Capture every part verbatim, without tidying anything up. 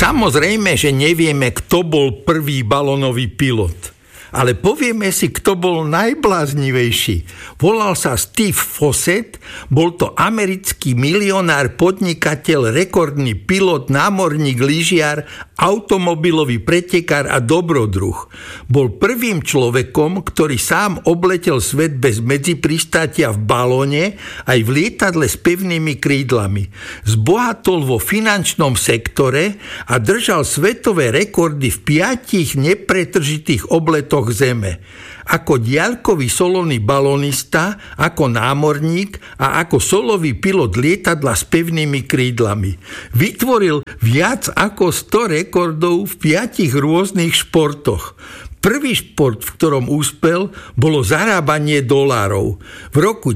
Samozrejme, že nevieme, kto bol prvý balónový pilot. Ale povieme si, kto bol najbláznivejší. Volal sa Steve Fossett, bol to americký milionár, podnikateľ, rekordný pilot, námorník, lyžiar, automobilový pretekár a dobrodruh. Bol prvým človekom, ktorý sám obletel svet bez medzipristátia v balóne aj v lietadle s pevnými krídlami. Zbohatol vo finančnom sektore a držal svetové rekordy v piatich nepretržitých obletoch Zeme. Ako diaľkový solový balonista, ako námorník a ako solový pilot lietadla s pevnými krídlami. Vytvoril viac ako sto rekordov v piatich rôznych športoch. Prvý šport, v ktorom úspel, bolo zarábanie dolárov. V roku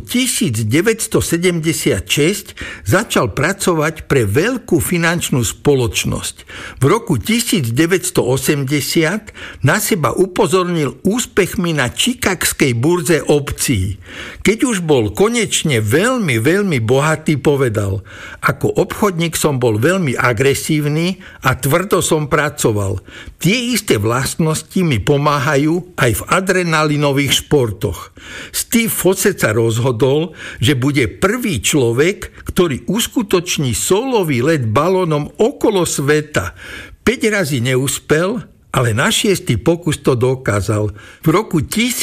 devätnásťstosedemdesiatšesť začal pracovať pre veľkú finančnú spoločnosť. V roku devätnásťstoosemdesiat na seba upozornil úspechmi na chicagskej burze opcií. Keď už bol konečne veľmi, veľmi bohatý, povedal: ako obchodník som bol veľmi agresívny a tvrdo som pracoval. Tie isté vlastnosti mi pomáhajú aj v adrenalinových športoch. Steve Fossett sa rozhodol, že bude prvý človek, ktorý uskutoční solový let balónom okolo sveta. päť razy neúspel, ale na šiestý pokus to dokázal. V roku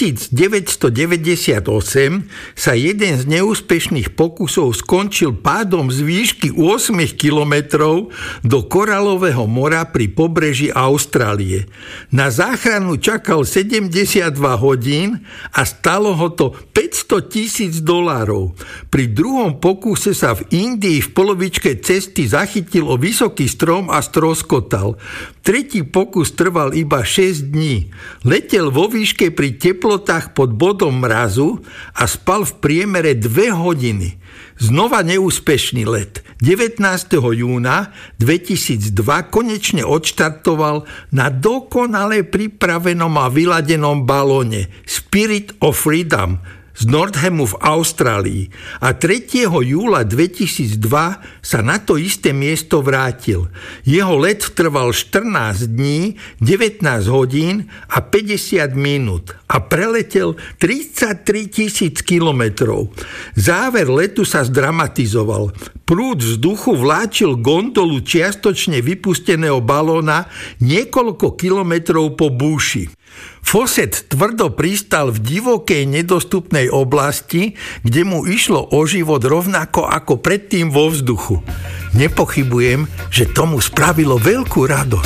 devätnásťstodeväťdesiatosem sa jeden z neúspešných pokusov skončil pádom z výšky osem kilometrov do Koralového mora pri pobreží Austrálie. Na záchranu čakal sedemdesiatdva hodín a stalo ho to päťsto tisíc dolárov. Pri druhom pokuse sa v Indii v polovičke cesty zachytil o vysoký strom a stroskotal. Tretí pokus trval iba šesť dní. Letel vo výške pri teplotách pod bodom mrazu a spal v priemere dve hodiny. Znova neúspešný let. devätnásteho júna dvetisícdva konečne odštartoval na dokonale pripravenom a vyladenom balóne Spirit of Freedom z Nordhamu v Austrálii a tretieho júla dvetisícdva sa na to isté miesto vrátil. Jeho let trval štrnásť dní, devätnásť hodín a päťdesiat minút a preletel tridsaťtri tisíc kilometrov. Záver letu sa zdramatizoval. Prúd vzduchu vláčil gondolu čiastočne vypusteného balóna niekoľko kilometrov po búši. Fossett tvrdo pristal v divokej nedostupnej oblasti, kde mu išlo o život rovnako ako predtým vo vzduchu. Nepochybujem, že tomu spravilo veľkú radosť.